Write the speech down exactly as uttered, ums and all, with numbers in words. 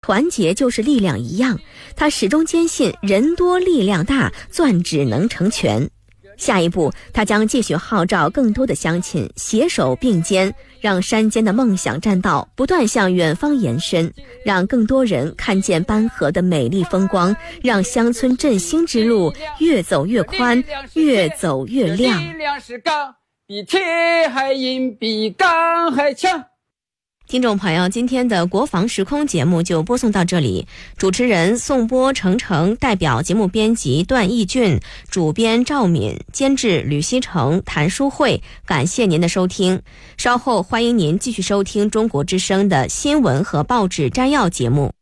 团结就是力量一样，他始终坚信人多力量大，攥指能成拳。下一步，他将继续号召更多的乡亲携手并肩，让山间的梦想栈道不断向远方延伸，让更多人看见班河的美丽风光，让乡村振兴之路越走越宽，越走越亮。力量是钢，比铁还硬，比钢还强。听众朋友，今天的国防时空节目就播送到这里，主持人宋波、程程，代表节目编辑段义俊，主编赵敏，监制吕希成、谭淑慧，感谢您的收听。稍后欢迎您继续收听中国之声的新闻和报纸摘要节目。